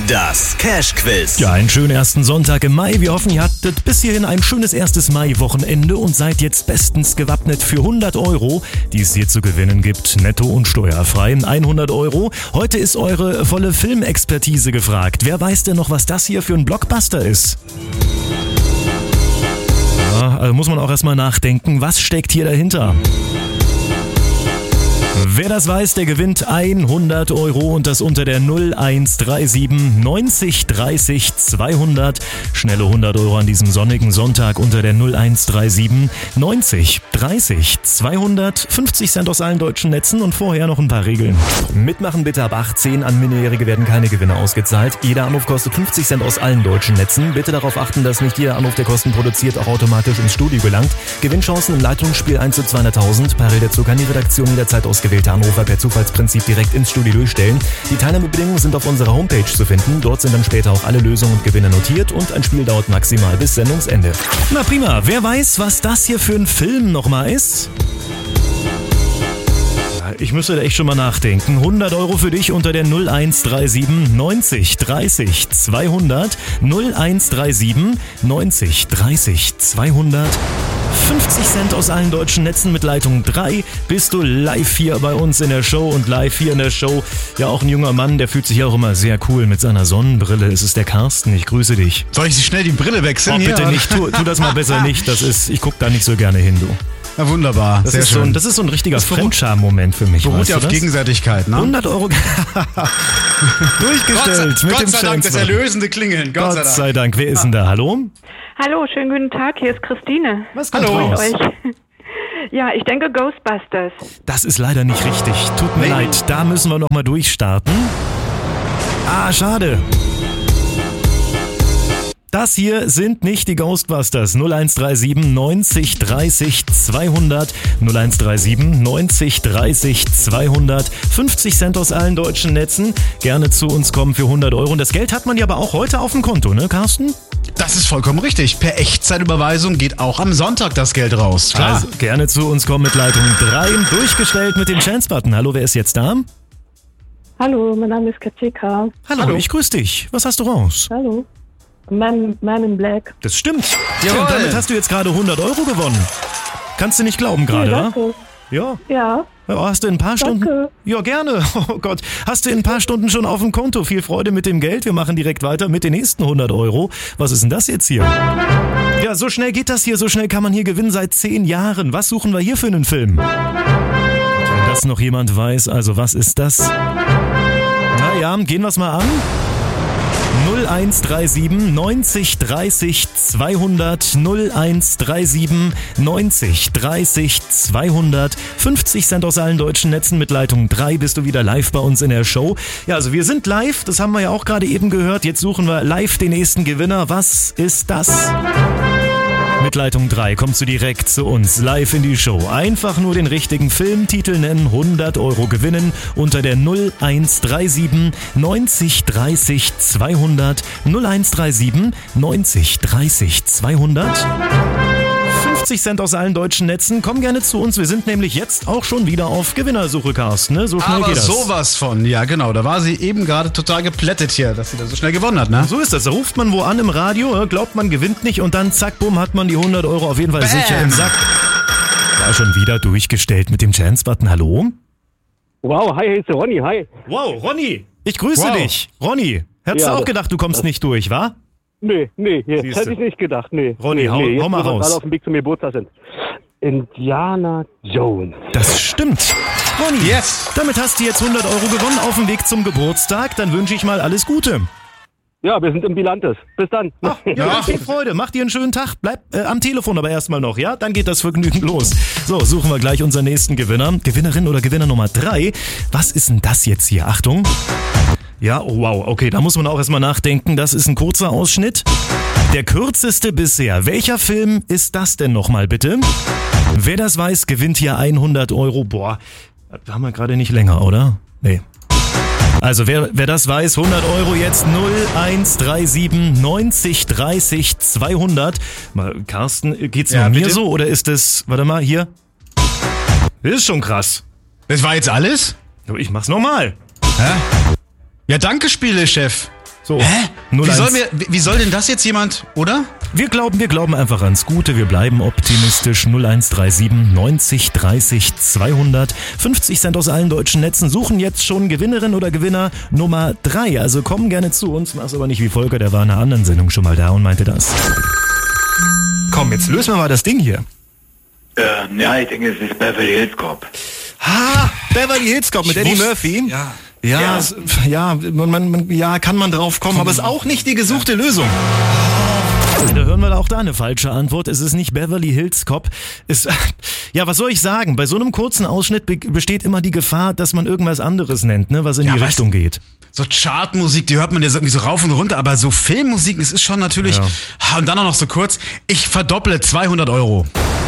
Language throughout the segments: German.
Das Cash-Quiz. Ja, einen schönen ersten Sonntag im Mai. Wir hoffen, ihr hattet bis hierhin ein schönes erstes Mai-Wochenende und seid jetzt bestens gewappnet für 100 €, die es hier zu gewinnen gibt. Netto und steuerfrei. 100 €. Heute ist eure volle Filmexpertise gefragt. Wer weiß denn noch, was das hier für ein Blockbuster ist? Ja, also muss man auch erstmal nachdenken. Was steckt hier dahinter? Wer das weiß, der gewinnt 100 € und das unter der 0137 90 30 200. Schnelle 100 € an diesem sonnigen Sonntag unter der 0137 90 30 200. 50 Cent aus allen deutschen Netzen und vorher noch ein paar Regeln. Mitmachen bitte ab 18. An Minderjährige werden keine Gewinne ausgezahlt. Jeder Anruf kostet 50 Cent aus allen deutschen Netzen. Bitte darauf achten, dass nicht jeder Anruf, der Kosten produziert, auch automatisch ins Studio gelangt. Gewinnchancen im Leitungsspiel 1 zu 200.000. Parallel dazu kann die Redaktion jederzeit ausgewählte Anrufer per Zufallsprinzip direkt ins Studio durchstellen. Die Teilnahmebedingungen sind auf unserer Homepage zu finden. Dort sind dann später auch alle Lösungen und Gewinne notiert und ein Spiel dauert maximal bis Sendungsende. Na prima, wer weiß, was das hier für ein Film nochmal ist? Ich müsste da echt schon mal nachdenken. 100 € für dich unter der 0137 90 30 200. 0137 90 30 200. 50 Cent aus allen deutschen Netzen mit Leitung 3 bist du live hier bei uns in der Show und live hier in der Show. Ja, auch ein junger Mann, der fühlt sich ja auch immer sehr cool mit seiner Sonnenbrille. Es ist der Carsten, ich grüße dich. Soll ich schnell die Brille wechseln? Oh, bitte nicht, tu das mal besser nicht. Ich guck da nicht so gerne hin, du. Na wunderbar, das ist schön. Das ist so ein richtiger Fremdscham-Moment für mich. Beruht ja auf Gegenseitigkeit, ne? 100 € durchgestellt mit dem Gott sei Dank, das erlösende Klingeln. Gott sei Dank. Wer ist denn da? Hallo? Hallo, schönen guten Tag, hier ist Christine. Was kommt raus? Ja, ich denke Ghostbusters. Das ist leider nicht richtig. Tut mir leid, da müssen wir nochmal durchstarten. Ah, schade. Das hier sind nicht die Ghostbusters. 0137 90 30 200. 0137 90 30 200. 50 Cent aus allen deutschen Netzen. Gerne zu uns kommen für 100 €. Und das Geld hat man ja aber auch heute auf dem Konto, ne, Carsten? Das ist vollkommen richtig. Per Echtzeitüberweisung geht auch am Sonntag das Geld raus. Klar. Also gerne zu uns kommen mit Leitung 3. Durchgestellt mit dem Chance-Button. Hallo, wer ist jetzt da? Hallo, mein Name ist Katika. Hallo, ich grüße dich. Was hast du raus? Hallo. Man in Black. Das stimmt. Ja, und damit hast du jetzt gerade 100 € gewonnen. Kannst du nicht glauben gerade, ja, wa? Ja. Ja. Hast du in ein paar Stunden? Danke. Ja, gerne. Oh Gott. Hast du in ein paar Stunden schon auf dem Konto? Viel Freude mit dem Geld. Wir machen direkt weiter mit den nächsten 100 €. Was ist denn das jetzt hier? Ja, so schnell geht das hier. So schnell kann man hier gewinnen seit 10 Jahren. Was suchen wir hier für einen Film? Wenn das noch jemand weiß, also was ist das? Naja, gehen wir es mal an. 0137 90 30 200. 0137 90 30 200. 50 Cent aus allen deutschen Netzen mit Leitung 3 bist du wieder live bei uns in der Show. Ja, also wir sind live, das haben wir ja auch gerade eben gehört. Jetzt suchen wir live den nächsten Gewinner. Was ist das? Mit Leitung 3 kommst du direkt zu uns live in die Show. Einfach nur den richtigen Filmtitel nennen, 100 € gewinnen unter der 0137 90 30 200. 0137 90 30 200. 50 Cent aus allen deutschen Netzen. Komm gerne zu uns. Wir sind nämlich jetzt auch schon wieder auf Gewinnersuche, Carsten. Ne? So schnell geht das. Aber sowas von. Ja, genau. Da war sie eben gerade total geplättet hier, dass sie da so schnell gewonnen hat, ne? So ist das. Da ruft man wo an im Radio, glaubt man gewinnt nicht und dann zack, bumm, hat man die 100 € auf jeden Fall sicher im Sack. War schon wieder durchgestellt mit dem Chance-Button. Hallo? Wow, hi, hier ist der Ronny, hi. Wow, Ronny. Ich grüße dich. Ronny, hättest du auch gedacht, du kommst nicht durch, wa? Nee, jetzt hätte ich nicht gedacht, nee. Ronny, hau mal raus. Alle auf dem Weg zum Geburtstag sind. Indiana Jones. Das stimmt. Ronny, yes. Damit hast du jetzt 100 € gewonnen auf dem Weg zum Geburtstag. Dann wünsche ich mal alles Gute. Ja, wir sind im Bilantes. Bis dann. Ach, ja, viel Freude. Mach dir einen schönen Tag. Bleib am Telefon aber erstmal noch, ja? Dann geht das Vergnügen los. So, suchen wir gleich unseren nächsten Gewinner. Gewinnerin oder Gewinner Nummer 3. Was ist denn das jetzt hier? Achtung. Ja, oh wow, okay, da muss man auch erstmal nachdenken. Das ist ein kurzer Ausschnitt. Der kürzeste bisher. Welcher Film ist das denn nochmal, bitte? Wer das weiß, gewinnt hier 100 €. Boah, das haben wir gerade nicht länger, oder? Nee. Also wer das weiß, 100 € jetzt 0137 90 30 200. Mal, Carsten, geht's nur mir so oder ist das, warte mal, hier? Das ist schon krass. Das war jetzt alles? Ich mach's nochmal. Hä? Ja, danke, Spielechef. So, Hä? 01. Wie soll denn das jetzt jemand, oder? Wir glauben einfach ans Gute, wir bleiben optimistisch. 0137 90 30 200. 50 Cent aus allen deutschen Netzen suchen jetzt schon Gewinnerin oder Gewinner Nummer 3. Also kommen gerne zu uns, mach's aber nicht wie Volker, der war in einer anderen Sendung schon mal da und meinte das. Komm, jetzt lösen wir mal das Ding hier. Ja, ich denke, es ist Beverly Hills Cop. Beverly Hills Cop mit Eddie Murphy. Ja. Kann man drauf kommen, aber ist auch nicht die gesuchte Lösung. Da hören wir auch da eine falsche Antwort. Es ist nicht Beverly Hills Cop. Was soll ich sagen? Bei so einem kurzen Ausschnitt besteht immer die Gefahr, dass man irgendwas anderes nennt, ne, was in die Richtung geht. So Chartmusik, die hört man ja irgendwie so rauf und runter, aber so Filmmusik, es ist schon natürlich... Ja. Und dann auch noch so kurz, ich verdopple 200 €.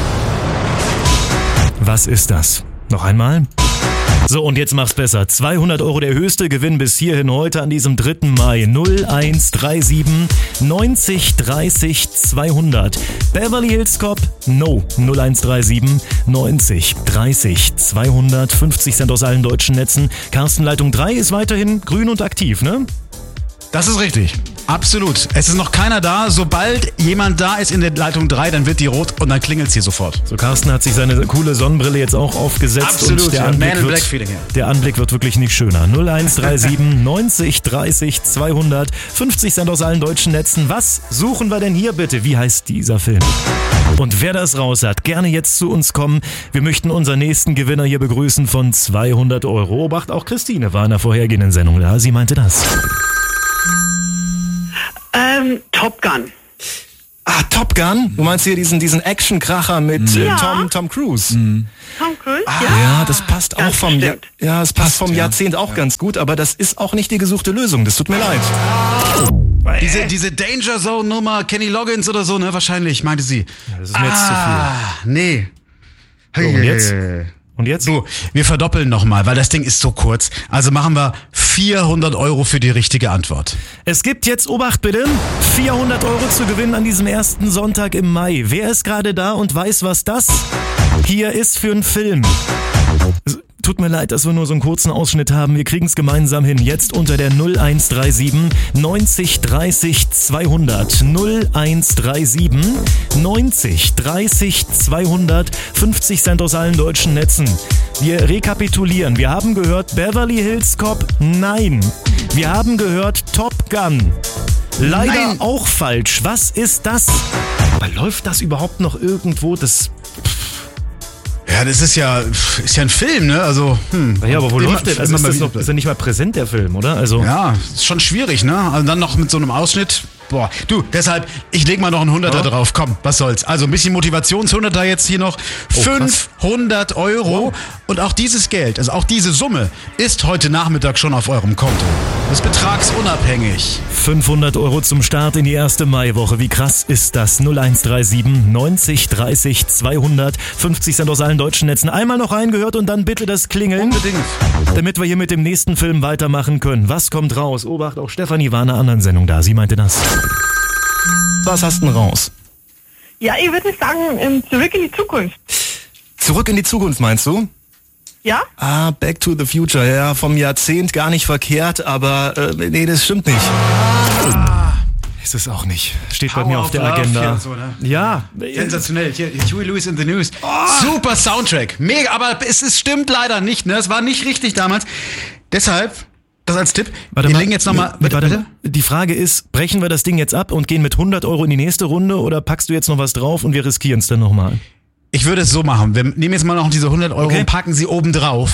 Was ist das? Noch einmal? So, und jetzt mach's besser. 200 € der höchste Gewinn bis hierhin heute an diesem 3. Mai. 0137 90 30 200. Beverly Hills Cop? No. 0137 90 30 200. 50 Cent aus allen deutschen Netzen. Carsten, Leitung 3 ist weiterhin grün und aktiv, ne? Das ist richtig. Absolut. Es ist noch keiner da. Sobald jemand da ist in der Leitung 3, dann wird die rot und dann klingelt's hier sofort. So, Carsten hat sich seine coole Sonnenbrille jetzt auch aufgesetzt. Absolut, und der Anblick wird wirklich nicht schöner. 0137 90 30 200. 50 Cent aus allen deutschen Netzen. Was suchen wir denn hier bitte? Wie heißt dieser Film? Und wer das raus hat, gerne jetzt zu uns kommen. Wir möchten unseren nächsten Gewinner hier begrüßen von 200 €. Obacht, auch Christine war in der vorhergehenden Sendung da. Sie meinte das. Top Gun. Top Gun? Du meinst hier diesen Action-Kracher mit Tom Cruise? Tom Cruise? Ja, das passt Ganz auch vom bestimmt. es passt vom Jahrzehnt auch ganz gut, aber das ist auch nicht die gesuchte Lösung. Das tut mir leid. Diese Danger Zone Nummer, Kenny Loggins oder so, ne? Wahrscheinlich, meinte sie. Das ist mir jetzt zu viel. Nee. So, und jetzt? Und jetzt? So, wir verdoppeln nochmal, weil das Ding ist so kurz. Also machen wir 400 € für die richtige Antwort. Es gibt jetzt, Obacht bitte, 400 € zu gewinnen an diesem ersten Sonntag im Mai. Wer ist gerade da und weiß, was das hier ist für ein Film? Tut mir leid, dass wir nur so einen kurzen Ausschnitt haben. Wir kriegen es gemeinsam hin. Jetzt unter der 0137 90 30 200. 0137 90 30 200. 50 Cent aus allen deutschen Netzen. Wir rekapitulieren. Wir haben gehört Beverly Hills Cop. Nein. Wir haben gehört Top Gun. Leider auch falsch. Was ist das? Aber läuft das überhaupt noch irgendwo? Ja, das ist ja ein Film, ne? Also, Ja, aber wo läuft der? Also ist ist ja nicht mal präsent, der Film, oder? Also ja, ist schon schwierig, ne? Also dann noch mit so einem Ausschnitt. Boah, du, deshalb, ich leg mal noch einen 100er drauf. Komm, was soll's. Also ein bisschen Motivations-100er jetzt hier noch. 500 €. Wow. Und auch dieses Geld, also auch diese Summe, ist heute Nachmittag schon auf eurem Konto. Das ist betragsunabhängig. 500 € zum Start in die erste Maiwoche. Wie krass ist das? 0137 90 30 200. 50 Cent aus allen deutschen Netzen. Einmal noch reingehört und dann bitte das Klingeln. Unbedingt. Damit wir hier mit dem nächsten Film weitermachen können. Was kommt raus? Obacht, auch Stefanie war in einer anderen Sendung da. Sie meinte das. Was hast du denn raus? Ja, ich würde sagen, zurück in die Zukunft. Zurück in die Zukunft, meinst du? Ja? Back to the Future. Ja, vom Jahrzehnt gar nicht verkehrt, aber nee, das stimmt nicht. Ist es auch nicht. Steht bei mir auf der Agenda. Hier, so, ne? Ja. Sensationell. Hier, Huey Lewis in the News. Super Soundtrack. Mega, aber es stimmt leider nicht, ne? Es war nicht richtig damals. Deshalb, das als Tipp. Warte wir mal, legen jetzt nochmal. Warte. Die Frage ist, brechen wir das Ding jetzt ab und gehen mit 100 € in die nächste Runde oder packst du jetzt noch was drauf und wir riskieren es dann nochmal? Ich würde es so machen. Wir nehmen jetzt mal noch diese 100 € und packen sie oben drauf.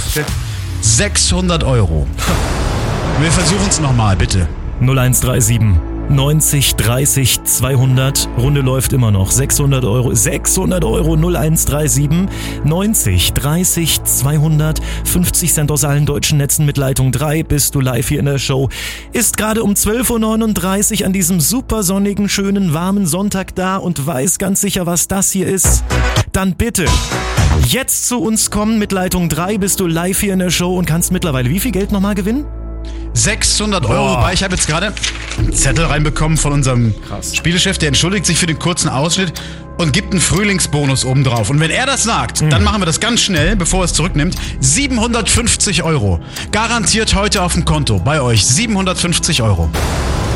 600 €. Wir versuchen es nochmal, bitte. 0137 90 30 200. Runde läuft immer noch. 600 €. 600 € 0137 90 30 200. 50 Cent aus allen deutschen Netzen mit Leitung 3. Bist du live hier in der Show. Ist gerade um 12:39 Uhr an diesem super sonnigen, schönen, warmen Sonntag da und weiß ganz sicher, was das hier ist. Dann bitte jetzt zu uns kommen mit Leitung 3. Bist du live hier in der Show und kannst mittlerweile wie viel Geld nochmal gewinnen? 600 €, wobei ich habe jetzt gerade einen Zettel reinbekommen von unserem Spielechef, der entschuldigt sich für den kurzen Ausschnitt und gibt einen Frühlingsbonus obendrauf. Und wenn er das sagt, dann machen wir das ganz schnell, bevor er es zurücknimmt. 750 €. Garantiert heute auf dem Konto bei euch. 750 €.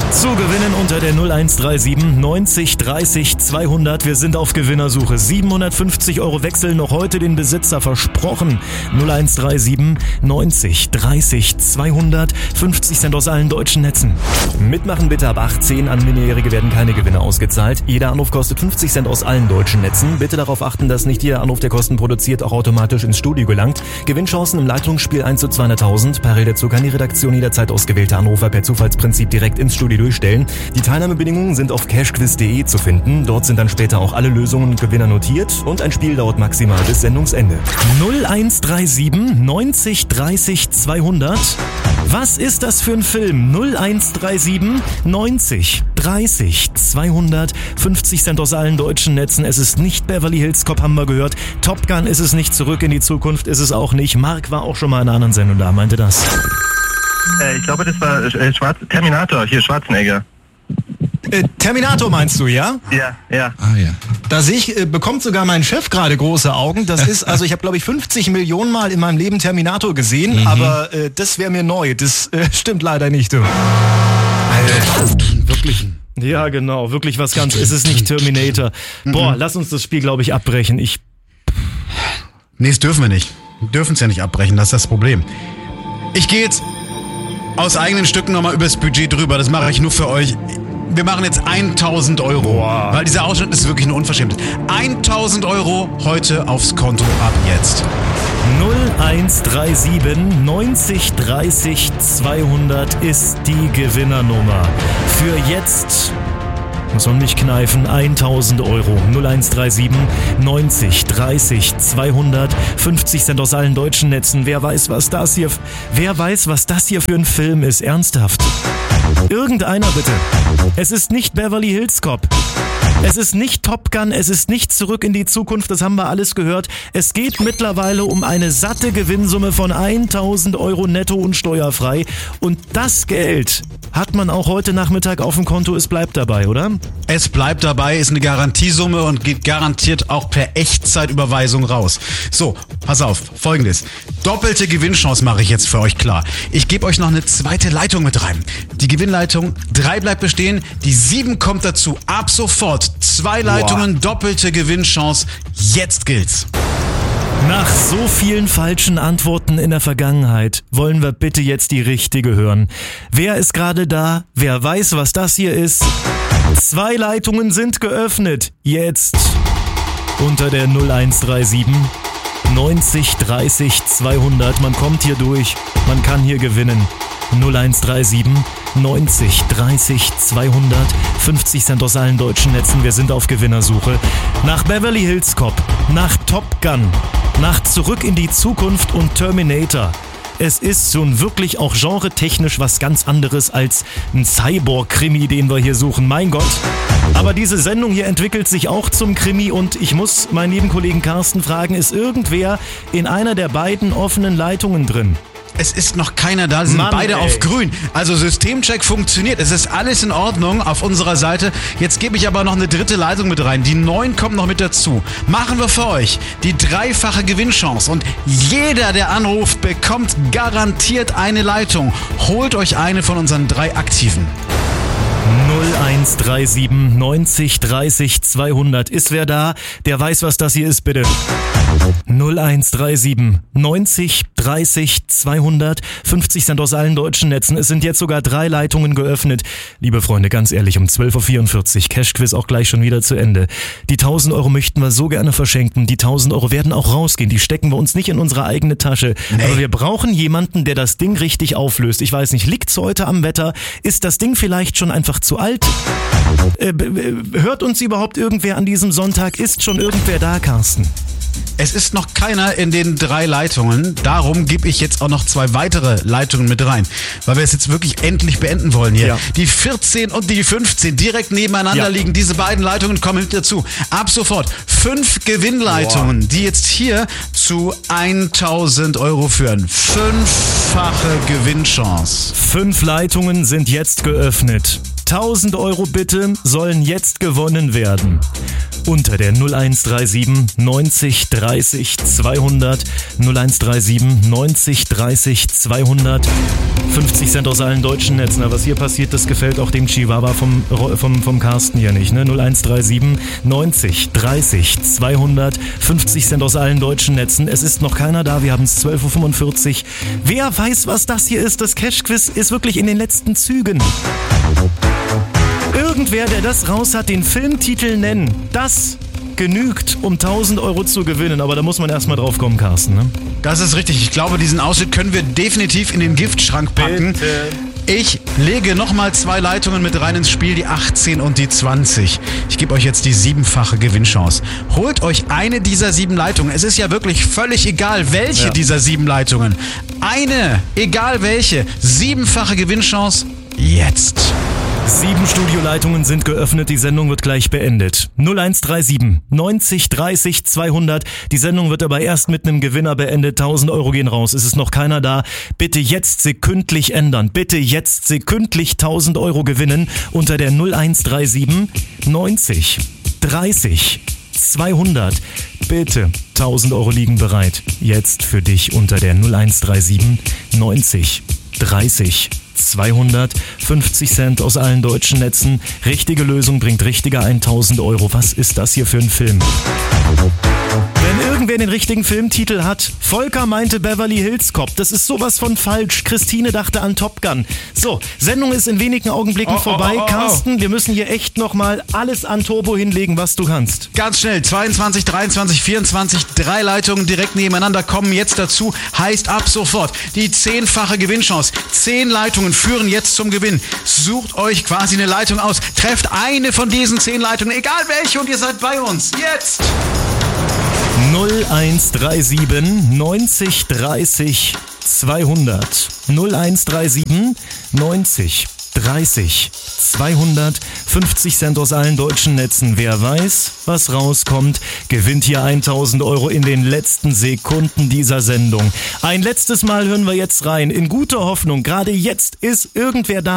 Zu gewinnen unter der 0137 90 30 200. Wir sind auf Gewinnersuche. 750 € Wechsel noch heute den Besitzer versprochen. 0137 90 30 200. 50 Cent aus allen deutschen Netzen. Mitmachen bitte ab 18. An Minderjährige werden keine Gewinne ausgezahlt. Jeder Anruf kostet 50 Cent aus allen deutschen Netzen. Bitte darauf achten, dass nicht jeder Anruf, der Kosten produziert, auch automatisch ins Studio gelangt. Gewinnchancen im Leitungsspiel 1 zu 200.000. Parallel dazu kann die Redaktion jederzeit ausgewählte Anrufer per Zufallsprinzip direkt ins Studio durchstellen. Die Teilnahmebedingungen sind auf cashquiz.de zu finden. Dort sind dann später auch alle Lösungen und Gewinner notiert und ein Spiel dauert maximal bis Sendungsende. 0137 90 30 200. Was ist das für ein Film? 0137 90 30 200. 50 Cent aus allen deutschen Netzen. Es ist nicht Beverly Hills Cop, haben wir gehört. Top Gun ist es nicht. Zurück in die Zukunft ist es auch nicht. Mark war auch schon mal in einer anderen Sendung da, meinte das. Ich glaube, das war Terminator, hier Schwarzenegger. Terminator meinst du, ja? Ja. Ah ja. Da sehe ich, bekommt sogar mein Chef gerade große Augen. Das ist, also ich habe glaube ich 50 Millionen Mal in meinem Leben Terminator gesehen, aber das wäre mir neu. Das stimmt leider nicht, du. Wirklich. Ja, genau, wirklich was ganz. Es ist nicht Terminator. Boah, lass uns das Spiel, glaube ich, abbrechen. Nee, das dürfen wir nicht. Wir dürfen es ja nicht abbrechen, das ist das Problem. Ich gehe jetzt aus eigenen Stücken nochmal übers Budget drüber. Das mache ich nur für euch. Wir machen jetzt 1.000 €. Boah. Weil dieser Ausschnitt ist wirklich eine Unverschämtheit. 1.000 € heute aufs Konto ab jetzt. 0137 90 30 200 ist die Gewinnernummer. Für jetzt muss man mich kneifen, 1.000 €. 0137 90 30 200. 50 Cent aus allen deutschen Netzen. Wer weiß, was das hier für ein Film ist? Ernsthaft. Irgendeiner bitte. Es ist nicht Beverly Hills Cop. Es ist nicht Top Gun, es ist nicht Zurück in die Zukunft, das haben wir alles gehört. Es geht mittlerweile um eine satte Gewinnsumme von 1.000 € netto und steuerfrei. Und das Geld hat man auch heute Nachmittag auf dem Konto, es bleibt dabei, oder? Es bleibt dabei, ist eine Garantiesumme und geht garantiert auch per Echtzeitüberweisung raus. So, pass auf, Folgendes. Doppelte Gewinnchance mache ich jetzt für euch klar. Ich gebe euch noch eine zweite Leitung mit rein. Die Gewinnleitung 3 bleibt bestehen, die 7 kommt dazu. Ab sofort 2 Leitungen, doppelte Gewinnchance. Jetzt gilt's. Nach so vielen falschen Antworten in der Vergangenheit wollen wir bitte jetzt die richtige hören. Wer ist gerade da? Wer weiß, was das hier ist? 2 Leitungen sind geöffnet. Jetzt unter der 0137 90 30 200. Man kommt hier durch, man kann hier gewinnen. 0137 90 30 200. 50 Cent aus allen deutschen Netzen. Wir sind auf Gewinnersuche. Nach Beverly Hills Cop, nach Top Gun, nach Zurück in die Zukunft und Terminator. Es ist schon wirklich auch genretechnisch was ganz anderes als ein Cyborg-Krimi, den wir hier suchen. Mein Gott. Aber diese Sendung hier entwickelt sich auch zum Krimi und ich muss meinen lieben Kollegen Carsten fragen, ist irgendwer in einer der beiden offenen Leitungen drin? Es ist noch keiner da, sie sind beide auf grün. Also Systemcheck funktioniert, es ist alles in Ordnung auf unserer Seite. Jetzt gebe ich aber noch eine dritte Leitung mit rein. Die 9 kommt noch mit dazu. Machen wir für euch die 3-fache Gewinnchance. Und jeder, der anruft, bekommt garantiert eine Leitung. Holt euch eine von unseren 3 Aktiven. 0137 90 30 200. Ist wer da? Der weiß, was das hier ist, bitte. 0137 90 30 200. 50 Cent aus allen deutschen Netzen. Es sind jetzt sogar 3 Leitungen geöffnet. Liebe Freunde, ganz ehrlich, um 12.44 Uhr, Cashquiz auch gleich schon wieder zu Ende. Die 1.000 € möchten wir so gerne verschenken. Die 1.000 € werden auch rausgehen. Die stecken wir uns nicht in unsere eigene Tasche. Nee. Aber wir brauchen jemanden, der das Ding richtig auflöst. Ich weiß nicht, liegt's heute am Wetter? Ist das Ding vielleicht schon einfach zu alt? Hört uns überhaupt irgendwer an diesem Sonntag? Ist schon irgendwer da, Carsten? Es ist noch keiner in den 3 Leitungen. Darum gebe ich jetzt auch noch 2 weitere Leitungen mit rein. Weil wir es jetzt wirklich endlich beenden wollen hier. Ja. Die 14 und die 15 direkt nebeneinander liegen. Diese beiden Leitungen kommen mit dazu. Ab sofort 5 Gewinnleitungen, die jetzt hier zu 1.000 € führen. 5-fache Gewinnchance. 5 Leitungen sind jetzt geöffnet. 1.000 € bitte sollen jetzt gewonnen werden. unter der 0137 90 30 200. 0137 90 30 200. 50 Cent aus allen deutschen Netzen. Aber was hier passiert, das gefällt auch dem Chihuahua vom Carsten hier nicht. Ne? 0137 90 30 200. 50 Cent aus allen deutschen Netzen. Es ist noch keiner da. Wir haben es 12.45 Uhr. Wer weiß, was das hier ist? Das Cash-Quiz ist wirklich in den letzten Zügen. Irgendwer, der das raus hat, den Filmtitel nennen. Das genügt, um 1.000 Euro zu gewinnen. Aber da muss man erstmal drauf kommen, Carsten. Ne? Das ist richtig. Ich glaube, diesen Ausschnitt können wir definitiv in den Giftschrank packen. Bitte. Ich lege nochmal 2 Leitungen mit rein ins Spiel, die 18 und die 20. Ich gebe euch jetzt die 7-fache Gewinnchance. Holt euch eine dieser 7 Leitungen. Es ist ja wirklich völlig egal, welche dieser 7 Leitungen. Eine, egal welche. 7-fache Gewinnchance jetzt. 7 Studioleitungen sind geöffnet, die Sendung wird gleich beendet. 0137 90 30 200. Die Sendung wird aber erst mit einem Gewinner beendet. 1.000 Euro gehen raus. Es ist noch keiner da. Bitte jetzt sekündlich ändern. Bitte jetzt sekündlich 1.000 Euro gewinnen unter der 0137 90 30 200. Bitte, 1.000 Euro liegen bereit. Jetzt für dich unter der 0137 90 30 200, 50 Cent aus allen deutschen Netzen. Richtige Lösung bringt richtiger 1.000 Euro. Was ist das hier für ein Film? Wenn irgendwer den richtigen Filmtitel hat, Volker meinte Beverly Hills Cop. Das ist sowas von falsch. Christine dachte an Top Gun. So, Sendung ist in wenigen Augenblicken vorbei. Carsten, wir müssen hier echt nochmal alles an Turbo hinlegen, was du kannst. Ganz schnell, 22, 23, 24, 3 Leitungen direkt nebeneinander kommen jetzt dazu. Heißt ab sofort die 10-fache Gewinnchance. 10 Leitungen führen jetzt zum Gewinn. Sucht euch quasi eine Leitung aus. Trefft eine von diesen 10 Leitungen, egal welche, und ihr seid bei uns. Jetzt! 0137 90 30 200. 0137 90 30 200. 50 Cent aus allen deutschen Netzen. Wer weiß, was rauskommt, gewinnt hier 1.000 Euro in den letzten Sekunden dieser Sendung. Ein letztes Mal hören wir jetzt rein. In guter Hoffnung, gerade jetzt ist irgendwer da,